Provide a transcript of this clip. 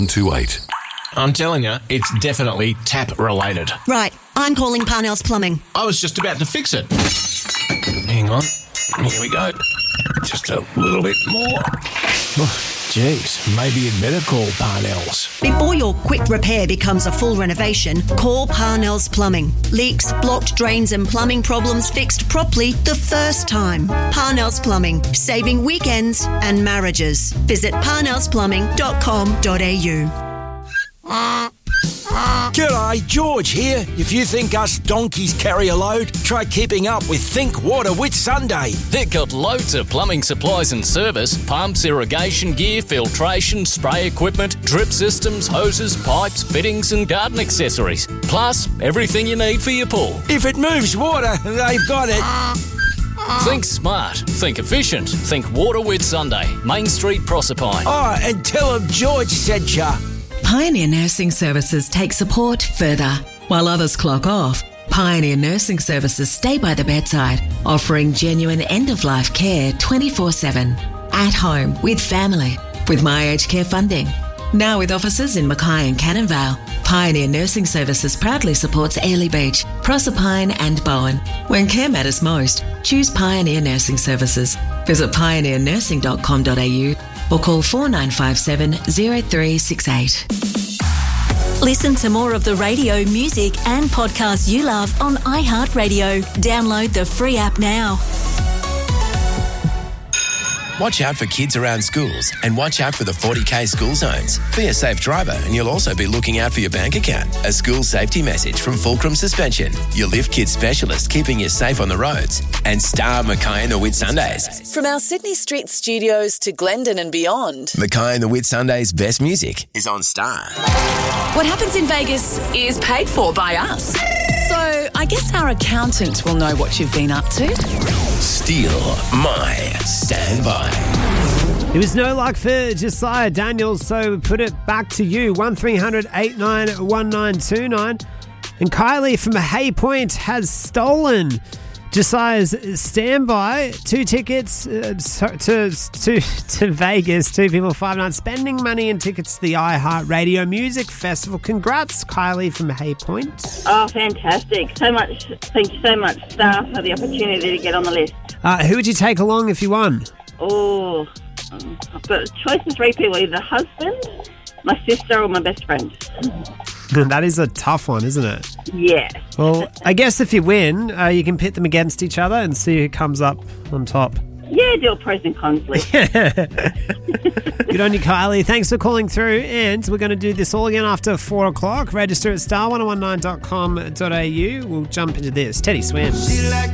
28. I'm telling you, it's definitely tap related. Right, I'm calling Parnell's Plumbing. I was just about to fix it. Hang on. Here we go. Just a little bit more. Jeez, maybe you'd better call Parnell's. Before your quick repair becomes a full renovation, call Parnell's Plumbing. Leaks, blocked drains and plumbing problems fixed properly the first time. Parnell's Plumbing, saving weekends and marriages. Visit parnellsplumbing.com.au. G'day, George here. If you think us donkeys carry a load, try keeping up with Think Water Whitsunday. They've got loads of plumbing supplies and service, pumps, irrigation gear, filtration, spray equipment, drip systems, hoses, pipes, fittings and garden accessories. Plus, everything you need for your pool. If it moves water, they've got it. Think smart, think efficient, think Water Whitsunday, Main Street, Proserpine. Oh, and tell them George sent ya. Pioneer Nursing Services take support further. While others clock off, Pioneer Nursing Services stay by the bedside, offering genuine end-of-life care 24/7. At home, with family, with My Aged Care funding. Now with offices in Mackay and Cannon Vale, Pioneer Nursing Services proudly supports Airlie Beach, Proserpine and Bowen. When care matters most, choose Pioneer Nursing Services. Visit pioneernursing.com.au or call 4957 0368. Listen to more of the radio, music and podcasts you love on iHeartRadio. Download the free app now. Watch out for kids around schools and watch out for the 40K school zones. Be a safe driver and you'll also be looking out for your bank account. A school safety message from Fulcrum Suspension, your lift kit specialist keeping you safe on the roads. And Star Mackay and the Whitsundays. From our Sydney Street studios to Glendon and beyond, Mackay and the Whitsundays' best music is on Star. what happens in Vegas is paid for by us. So I guess our accountant will know what you've been up to. Steal my standby. It was no luck for Josiah Daniels, so we put it back to you. 1300 89 1929. And Kylie from Hay Point has stolen Josiah's standby. 2 tickets to Vegas. 2 people, 5 nights. Spending money and tickets to the iHeartRadio Music Festival. Congrats, Kylie from Hay Point. Oh, fantastic. Thank you so much, staff, for the opportunity to get on the list. Who would you take along if you won? Oh, I've got a choice of 3 people, either husband, my sister or my best friend. That is a tough one, isn't it? Yeah. Well, I guess if you win, you can pit them against each other and see who comes up on top. Yeah, do a pros and cons list. Good on you, Kylie. Thanks for calling through. And we're going to do this all again after 4 o'clock. Register at star1019.com.au. We'll jump into this. Teddy Swims.